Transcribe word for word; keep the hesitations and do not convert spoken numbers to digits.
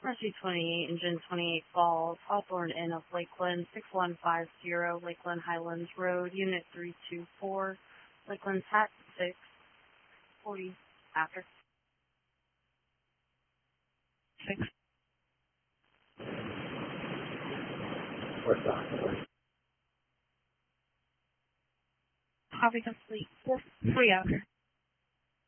Mercy twenty-eight, engine twenty-eight Falls, Hawthorne Inn of Lakeland, six one five zero, Lakeland Highlands Road, Unit three two four, Lakeland Hat six forty, after. Six. What's that? Copy complete. Four, three after.